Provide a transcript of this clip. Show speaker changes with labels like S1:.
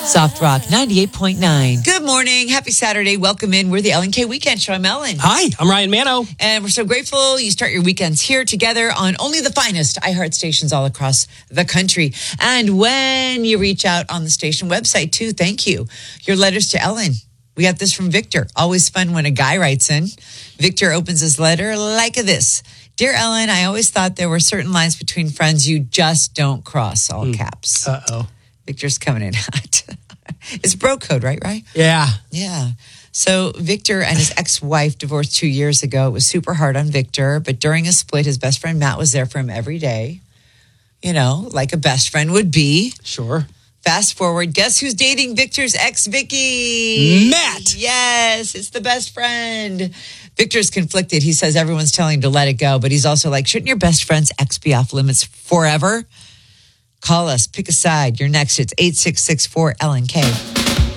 S1: Soft Rock 98.9.
S2: Good morning. Happy Saturday. Welcome in. We're the LNK Weekend Show. I'm Ellen.
S3: Hi, I'm Ryan Mano.
S2: And we're so grateful you start your weekends here together on only the finest iHeart stations all across the country. And when you reach out on the station website, too, thank you. Your letters to Ellen. We got this from Victor. Always fun when a guy writes in. Victor opens his letter like this. Dear Ellen, I always thought there were certain lines between friends you just don't cross, all caps.
S3: Uh-oh.
S2: Victor's coming in hot. It's bro code, right?
S3: Yeah.
S2: Yeah. So Victor and his ex-wife divorced 2 years ago. It was super hard on Victor, but during a split, his best friend Matt was there for him every day. You know, like a best friend would be.
S3: Sure.
S2: Fast forward, guess who's dating Victor's ex, Vicky?
S3: Matt.
S2: Yes, it's the best friend. Victor's conflicted. He says everyone's telling him to let it go, but he's also like, shouldn't your best friend's ex be off limits forever? Call us. Pick a side. You're next. It's 866-4LNK.